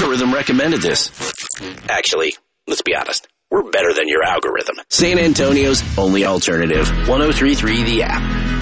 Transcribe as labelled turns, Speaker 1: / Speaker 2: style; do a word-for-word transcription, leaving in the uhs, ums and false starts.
Speaker 1: algorithm recommended this.
Speaker 2: Actually, let's be honest. We're better than your algorithm.
Speaker 1: San Antonio's only alternative. one oh three point three The App.